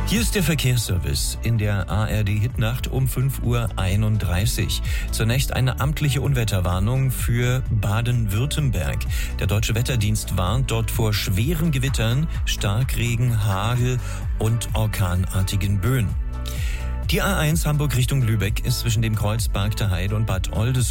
Hier ist der Verkehrsservice in der ARD-Hitnacht um 5:31 Uhr. Zunächst eine amtliche Unwetterwarnung für Baden-Württemberg. Der Deutsche Wetterdienst warnt dort vor schweren Gewittern, Starkregen, Hagel und orkanartigen Böen. Die A1 Hamburg Richtung Lübeck ist zwischen dem Kreuz Bargter Heide und Bad Oldesloe